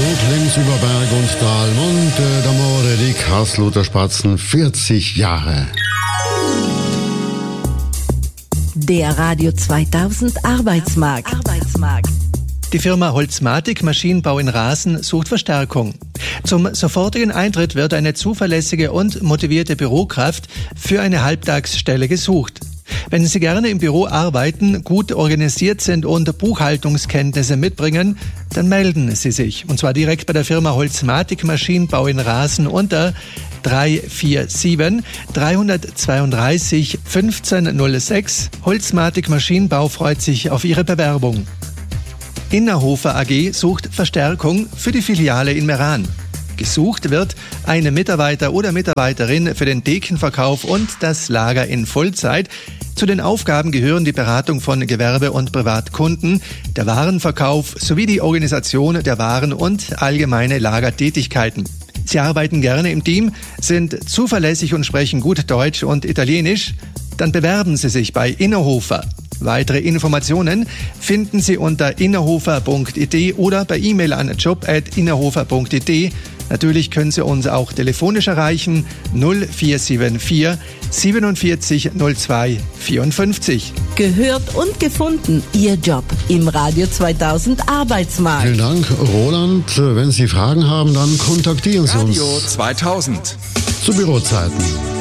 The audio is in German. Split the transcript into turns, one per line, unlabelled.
Zug links über Berg und Tal. Monte d'Amore di Karlsruher Spatzen, 40 Jahre.
Der Radio 2000 Arbeitsmarkt.
Die Firma Holzmatic Maschinenbau in Rasen sucht Verstärkung. Zum sofortigen Eintritt wird eine zuverlässige und motivierte Bürokraft für eine Halbtagsstelle gesucht. Wenn Sie gerne im Büro arbeiten, gut organisiert sind und Buchhaltungskenntnisse mitbringen, dann melden Sie sich. Und zwar direkt bei der Firma Holzmatic Maschinenbau in Rasen unter 347 332 1506. Holzmatic Maschinenbau freut sich auf Ihre Bewerbung. Innerhofer AG sucht Verstärkung für die Filiale in Meran. Gesucht wird eine Mitarbeiter oder Mitarbeiterin für den Thekenverkauf und das Lager in Vollzeit. Zu den Aufgaben gehören die Beratung von Gewerbe- und Privatkunden, der Warenverkauf sowie die Organisation der Waren und allgemeine Lagertätigkeiten. Sie arbeiten gerne im Team, sind zuverlässig und sprechen gut Deutsch und Italienisch. Dann bewerben Sie sich bei Innerhofer. Weitere Informationen finden Sie unter innerhofer.it oder per E-Mail an job@innerhofer.it. Natürlich können Sie uns auch telefonisch erreichen 0474 47 02 54.
Gehört und gefunden, Ihr Job im Radio 2000 Arbeitsmarkt.
Vielen Dank, Roland. Wenn Sie Fragen haben, dann kontaktieren Sie uns.
Radio 2000.
Zu Bürozeiten.